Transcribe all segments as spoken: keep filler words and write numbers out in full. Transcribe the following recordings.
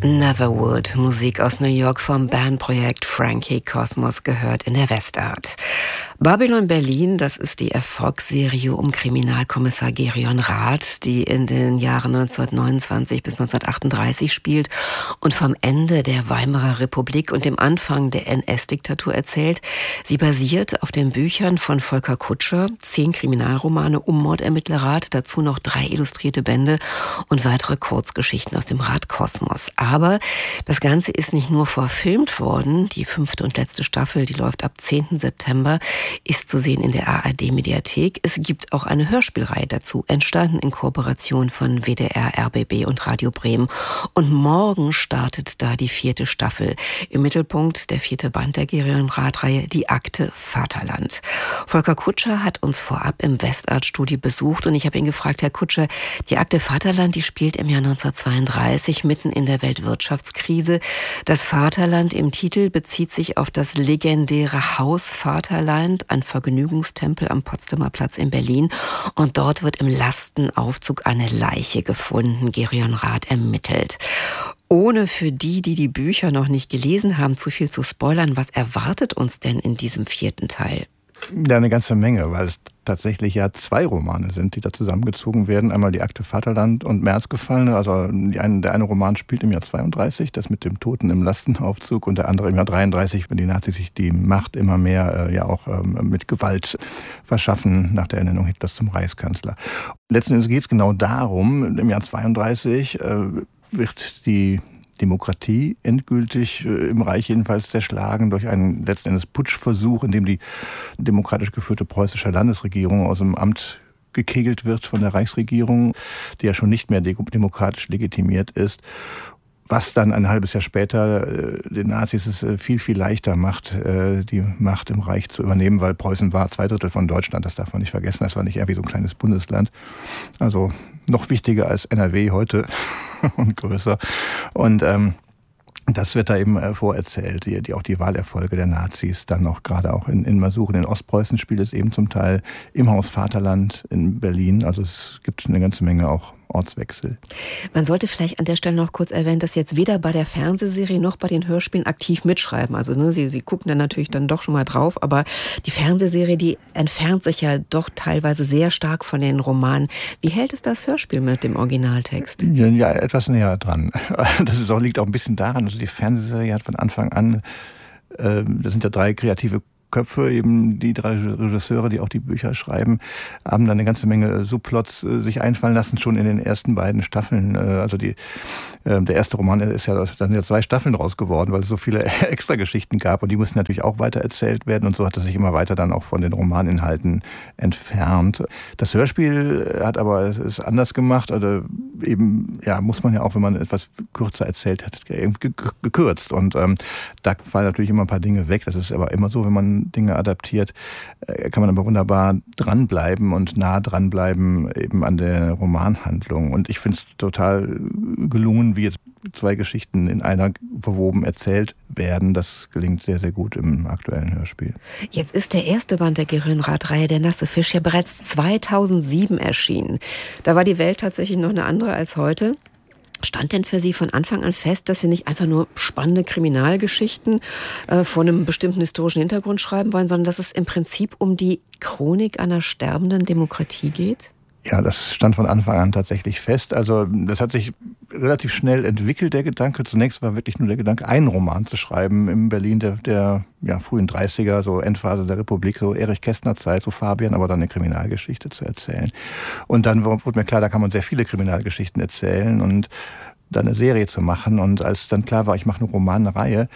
Neverwood, Musik aus New York vom Bandprojekt Frankie Cosmos, gehört in der Westart. Babylon Berlin, das ist die Erfolgsserie um Kriminalkommissar Gerion Rath, die in den Jahren neunzehnhundertneunundzwanzig bis neunzehnhundertachtunddreißig spielt und vom Ende der Weimarer Republik und dem Anfang der N S-Diktatur erzählt. Sie basiert auf den Büchern von Volker Kutscher, zehn Kriminalromane um Mordermittler Rath, dazu noch drei illustrierte Bände und weitere Kurzgeschichten aus dem Rath-Kosmos. Aber das Ganze ist nicht nur verfilmt worden. Die fünfte und letzte Staffel, die läuft ab zehnten September, ist zu sehen in der A R D-Mediathek. Es gibt auch eine Hörspielreihe dazu, entstanden in Kooperation von W D R, R B B und Radio Bremen. Und morgen startet da die vierte Staffel. Im Mittelpunkt der vierte Band der Gerion Rath-Reihe, die Akte Vaterland. Volker Kutscher hat uns vorab im Westart-Studio besucht und ich habe ihn gefragt, Herr Kutscher, die Akte Vaterland, die spielt im Jahr neunzehnhundertzweiunddreißig mitten in der Weltwirtschaftskrise. Das Vaterland im Titel bezieht sich auf das legendäre Haus Vaterland, ein Vergnügungstempel am Potsdamer Platz in Berlin. Und dort wird im Lastenaufzug eine Leiche gefunden. Gerion Rath ermittelt. Ohne für die, die die Bücher noch nicht gelesen haben, zu viel zu spoilern, was erwartet uns denn in diesem vierten Teil? Ja, eine ganze Menge, weil es tatsächlich ja zwei Romane sind, die da zusammengezogen werden. Einmal die Akte Vaterland und Märzgefallene. Also die eine, der eine Roman spielt im Jahr zweiunddreißig, das mit dem Toten im Lastenaufzug, und der andere im Jahr dreiunddreißig, wenn die Nazis sich die Macht immer mehr äh, ja auch ähm, mit Gewalt verschaffen, nach der Ernennung Hitlers zum Reichskanzler. Letzten Endes geht es genau darum, im Jahr zweiunddreißig äh, wird die Demokratie endgültig äh, im Reich jedenfalls zerschlagen durch einen letzten Endes Putschversuch, in dem die demokratisch geführte preußische Landesregierung aus dem Amt gekegelt wird von der Reichsregierung, die ja schon nicht mehr demokratisch legitimiert ist. Was dann ein halbes Jahr später äh, den Nazis es äh, viel, viel leichter macht, äh, die Macht im Reich zu übernehmen, weil Preußen war zwei Drittel von Deutschland, das darf man nicht vergessen, das war nicht irgendwie so ein kleines Bundesland. Also noch wichtiger als N R W heute und größer. Und ähm, das wird da eben äh, vorerzählt, die, die auch die Wahlerfolge der Nazis, dann noch gerade auch in, in Masuren, in Ostpreußen spielt es eben zum Teil im Haus Vaterland in Berlin. Also es gibt eine ganze Menge auch Ortswechsel. Man sollte vielleicht an der Stelle noch kurz erwähnen, dass jetzt weder bei der Fernsehserie noch bei den Hörspielen aktiv mitschreiben. Also ne, sie, sie gucken dann natürlich dann doch schon mal drauf, aber die Fernsehserie, die entfernt sich ja doch teilweise sehr stark von den Romanen. Wie hält es das Hörspiel mit dem Originaltext? Ja, ja, etwas näher dran. Das ist auch, liegt auch ein bisschen daran, also die Fernsehserie hat von Anfang an, äh, das sind ja drei kreative Köpfe, eben die drei Regisseure, die auch die Bücher schreiben, haben dann eine ganze Menge Subplots äh, sich einfallen lassen, schon in den ersten beiden Staffeln. Äh, also die, äh, der erste Roman ist ja, da sind ja zwei Staffeln draus geworden, weil es so viele Extrageschichten gab und die mussten natürlich auch weiter erzählt werden und so hat es sich immer weiter dann auch von den Romaninhalten entfernt. Das Hörspiel hat aber es anders gemacht, also eben, ja, muss man ja auch, wenn man etwas kürzer erzählt hat, gekürzt und ähm, da fallen natürlich immer ein paar Dinge weg. Das ist aber immer so, wenn man Dinge adaptiert, kann man aber wunderbar dranbleiben und nah dranbleiben eben an der Romanhandlung. Und ich finde es total gelungen, wie jetzt zwei Geschichten in einer verwoben erzählt werden. Das gelingt sehr, sehr gut im aktuellen Hörspiel. Jetzt ist der erste Band der Gerion Rath-Reihe, Der nasse Fisch, ja bereits zweitausendsieben erschienen. Da war die Welt tatsächlich noch eine andere als heute. Stand denn für Sie von Anfang an fest, dass Sie nicht einfach nur spannende Kriminalgeschichten äh, vor einem bestimmten historischen Hintergrund schreiben wollen, sondern dass es im Prinzip um die Chronik einer sterbenden Demokratie geht? Ja, das stand von Anfang an tatsächlich fest. Also das hat sich relativ schnell entwickelt, der Gedanke. Zunächst war wirklich nur der Gedanke, einen Roman zu schreiben im Berlin der, der ja, frühen dreißiger, so Endphase der Republik, so Erich Kästner Zeit, so Fabian, aber dann eine Kriminalgeschichte zu erzählen. Und dann wurde mir klar, da kann man sehr viele Kriminalgeschichten erzählen und dann eine Serie zu machen. Und als dann klar war, ich mache eine Romanreihe,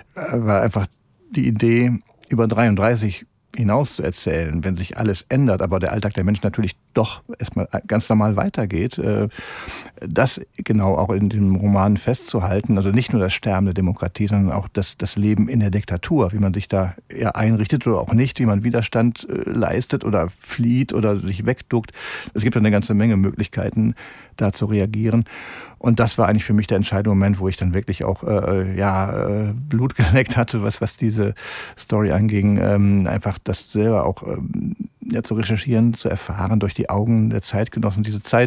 war einfach die Idee, über dreiunddreißig hinaus zu erzählen, wenn sich alles ändert, aber der Alltag der Menschen natürlich doch erstmal ganz normal weitergeht, das genau auch in dem Roman festzuhalten, also nicht nur das Sterben der Demokratie, sondern auch das, das Leben in der Diktatur, wie man sich da eher einrichtet oder auch nicht, wie man Widerstand leistet oder flieht oder sich wegduckt. Es gibt eine ganze Menge Möglichkeiten, da zu reagieren. Und das war eigentlich für mich der entscheidende Moment, wo ich dann wirklich auch äh, ja, äh, Blut geleckt hatte, was, was diese Story anging. Ähm, einfach das selber auch ähm, ja, zu recherchieren, zu erfahren durch die Augen der Zeitgenossen. Diese Zeit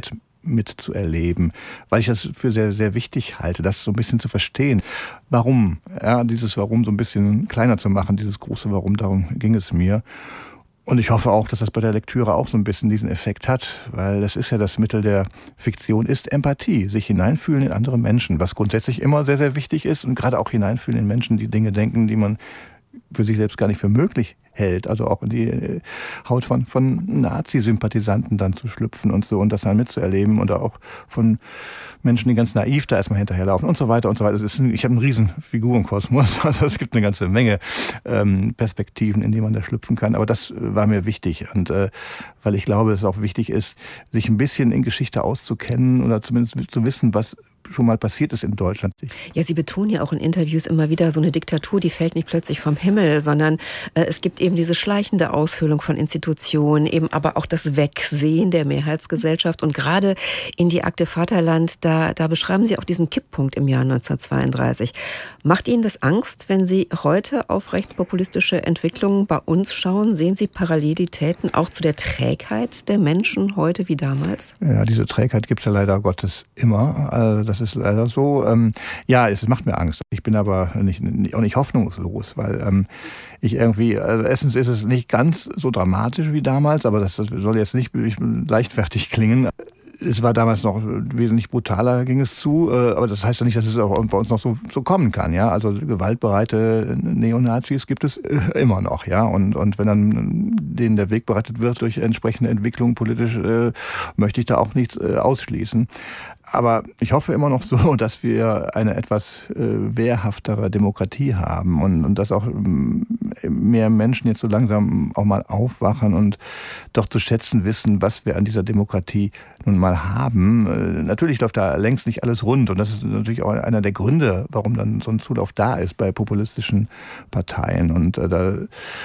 mitzuerleben, weil ich das für sehr, sehr wichtig halte, das so ein bisschen zu verstehen. Warum? Ja, dieses Warum so ein bisschen kleiner zu machen, dieses große Warum, darum ging es mir. Und ich hoffe auch, dass das bei der Lektüre auch so ein bisschen diesen Effekt hat, weil das ist ja das Mittel der Fiktion, ist Empathie, sich hineinfühlen in andere Menschen, was grundsätzlich immer sehr, sehr wichtig ist und gerade auch hineinfühlen in Menschen, die Dinge denken, die man für sich selbst gar nicht für möglich hält, also auch in die Haut von, von Nazi-Sympathisanten dann zu schlüpfen und so und das dann mitzuerleben oder auch von Menschen, die ganz naiv da erstmal hinterherlaufen und so weiter und so weiter. Das ist ein, ich habe einen riesen Figurenkosmos, also es gibt eine ganze Menge ähm, Perspektiven, in die man da schlüpfen kann, aber das war mir wichtig und äh, weil ich glaube, dass es auch wichtig ist, sich ein bisschen in Geschichte auszukennen oder zumindest zu wissen, was schon mal passiert ist in Deutschland. Ja, Sie betonen ja auch in Interviews immer wieder, so eine Diktatur, die fällt nicht plötzlich vom Himmel, sondern äh, es gibt eben diese schleichende Aushöhlung von Institutionen, eben aber auch das Wegsehen der Mehrheitsgesellschaft. Und gerade in die Akte Vaterland, da, da beschreiben Sie auch diesen Kipppunkt im Jahr neunzehnhundertzweiunddreißig. Macht Ihnen das Angst, wenn Sie heute auf rechtspopulistische Entwicklungen bei uns schauen? Sehen Sie Parallelitäten auch zu der Trägheit der Menschen heute wie damals? Ja, diese Trägheit gibt es ja leider Gottes immer. Also das ist leider so. Ähm, ja, es macht mir Angst. Ich bin aber nicht, nicht, auch nicht hoffnungslos, weil ähm, ich irgendwie, also erstens ist es nicht ganz so dramatisch wie damals, aber das, das soll jetzt nicht leichtfertig klingen. Es war damals noch wesentlich brutaler, ging es zu, aber das heißt ja nicht, dass es auch bei uns noch so, so kommen kann, ja. Also gewaltbereite Neonazis gibt es immer noch, ja. Und, und wenn dann denen der Weg bereitet wird durch entsprechende Entwicklungen politisch, äh, möchte ich da auch nichts äh, ausschließen. Aber ich hoffe immer noch so, dass wir eine etwas äh, wehrhaftere Demokratie haben und, und dass auch ähm, mehr Menschen jetzt so langsam auch mal aufwachen und doch zu schätzen wissen, was wir an dieser Demokratie nun mal haben. Äh, natürlich läuft da längst nicht alles rund und das ist natürlich auch einer der Gründe, warum dann so ein Zulauf da ist bei populistischen Parteien. Und äh, da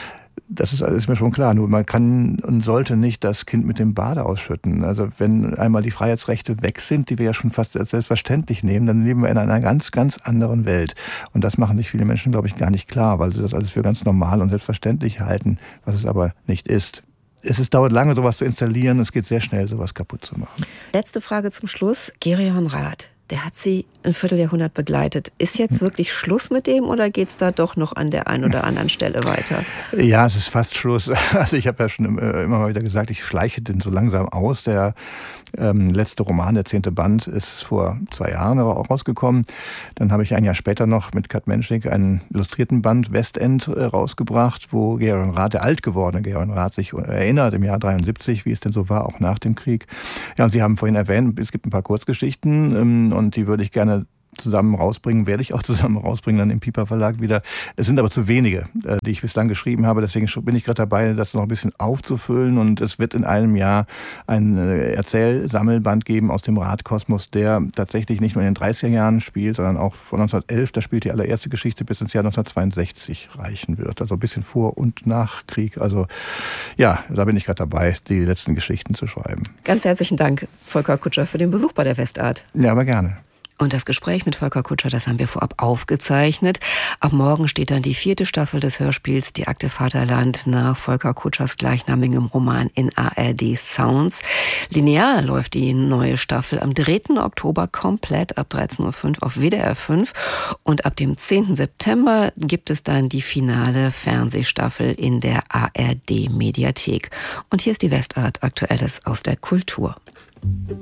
Das ist, ist mir schon klar. Nur man kann und sollte nicht das Kind mit dem Bade ausschütten. Also wenn einmal die Freiheitsrechte weg sind, die wir ja schon fast als selbstverständlich nehmen, dann leben wir in einer ganz, ganz anderen Welt. Und das machen sich viele Menschen, glaube ich, gar nicht klar, weil sie das alles für ganz normal und selbstverständlich halten, was es aber nicht ist. Es ist, dauert lange, sowas zu installieren. Es geht sehr schnell, sowas kaputt zu machen. Letzte Frage zum Schluss. Gereon Rath, der hat Sie ein Vierteljahrhundert begleitet. Ist jetzt wirklich Schluss mit dem oder geht es da doch noch an der einen oder anderen Stelle weiter? Ja, es ist fast Schluss. Also ich habe ja schon immer mal wieder gesagt, ich schleiche den so langsam aus. Der ähm, letzte Roman, der zehnte Band, ist vor zwei Jahren aber auch rausgekommen. Dann habe ich ein Jahr später noch mit Kat Menschik einen illustrierten Band Westend äh, rausgebracht, wo Gereon Rath, der alt gewordene Gereon Rath, sich erinnert im Jahr dreiundsiebzig, wie es denn so war, auch nach dem Krieg. Ja, und Sie haben vorhin erwähnt, es gibt ein paar Kurzgeschichten ähm, und die würde ich gerne zusammen rausbringen, werde ich auch zusammen rausbringen, dann im Piper Verlag wieder. Es sind aber zu wenige, die ich bislang geschrieben habe, deswegen bin ich gerade dabei, das noch ein bisschen aufzufüllen und es wird in einem Jahr ein Erzählsammelband geben aus dem Rath-Kosmos, der tatsächlich nicht nur in den dreißiger Jahren spielt, sondern auch von neunzehnhundertelf, da spielt die allererste Geschichte, bis ins Jahr neunzehnhundertzweiundsechzig reichen wird, also ein bisschen vor und nach Krieg. Also ja, da bin ich gerade dabei, die letzten Geschichten zu schreiben. Ganz herzlichen Dank, Volker Kutscher, für den Besuch bei der Westart. Ja, aber gerne. Und das Gespräch mit Volker Kutscher, das haben wir vorab aufgezeichnet. Ab morgen steht dann die vierte Staffel des Hörspiels Die Akte Vaterland nach Volker Kutschers gleichnamigem Roman in A R D Sounds. Linear läuft die neue Staffel am dritten Oktober komplett ab dreizehn Uhr fünf auf W D R fünf. Und ab dem zehnten September gibt es dann die finale Fernsehstaffel in der A R D Mediathek. Und hier ist die Westart, Aktuelles aus der Kultur.